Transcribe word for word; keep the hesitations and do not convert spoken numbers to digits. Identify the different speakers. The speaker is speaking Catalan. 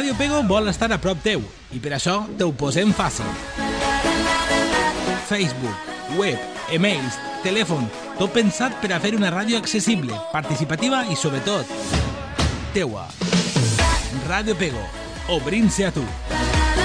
Speaker 1: Ràdio Pego vol estar a prop teu i per això te ho posem fàcil. Facebook, web, emails, telèfon, tot pensat per a fer una ràdio accessible, participativa i, sobretot, teua. Ràdio Pego, obrint-se a tu.